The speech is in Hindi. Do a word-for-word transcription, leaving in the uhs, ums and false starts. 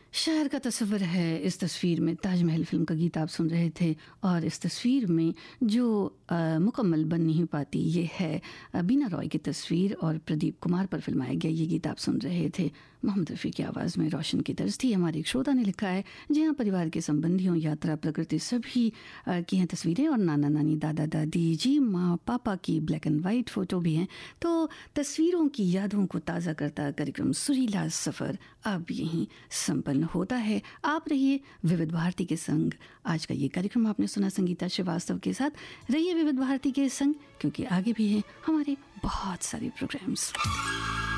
शहर का तस्वर है। इस तस्वीर में ताजमहल फिल्म का गीत आप सुन रहे थे और इस तस्वीर में जो मुकम्मल बन नहीं पाती ये है बीना रॉय की तस्वीर और प्रदीप कुमार पर फिल्माया गया ये गीत आप सुन रहे थे। मोहम्मद रफ़ी की आवाज़ में रोशन की तर्ज थी। हमारे एक श्रोता ने लिखा है जी हाँ, परिवार के संबंधियों, यात्रा, प्रकृति सभी की हैं तस्वीरें और नाना नानी, दादा दादी, जी माँ पापा की ब्लैक एंड वाइट फ़ोटो भी हैं। तो तस्वीरों की यादों को ताज़ा करता कार्यक्रम सुरीला सफ़र अब यहीं संपन्न होता है। आप रहिए विविध भारती के संग। आज का ये कार्यक्रम आपने सुना संगीता श्रीवास्तव के साथ। रहिए विविध भारती के संग क्योंकि आगे भी हैं हमारे बहुत सारे प्रोग्राम्स।